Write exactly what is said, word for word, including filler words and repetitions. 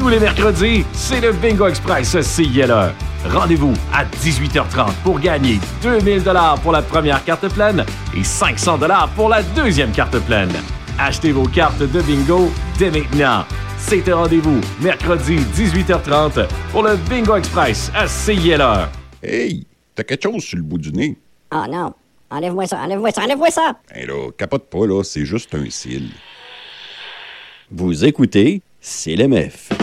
Tous les mercredis, c'est le Bingo Express C I L E. Rendez-vous à dix-huit heures trente pour gagner deux mille dollars pour la première carte pleine et cinq cents dollars pour la deuxième carte pleine. Achetez vos cartes de bingo dès maintenant. C'est un rendez-vous mercredi dix-huit heures trente pour le Bingo Express à C I L E. Hey, t'as quelque chose sur le bout du nez? Oh non, enlève-moi ça, enlève-moi ça, enlève-moi ça! Hey là, capote pas là, c'est juste un cil. Vous écoutez C L M F.